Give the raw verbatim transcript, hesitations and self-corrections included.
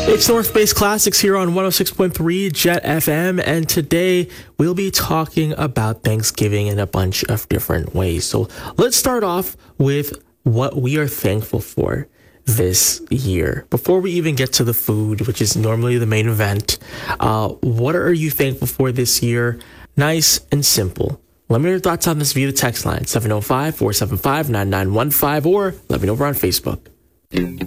It's North Base Classics here on one oh six point three Jet F M, and today we'll be talking about Thanksgiving in a bunch of different ways. So let's start off with what we are thankful for this year. Before we even get to the food, which is normally the main event, uh, what are you thankful for this year? Nice and simple. Let me know your thoughts on this via the text line, seven oh five, four seven five, nine nine one five, or let me know over on Facebook.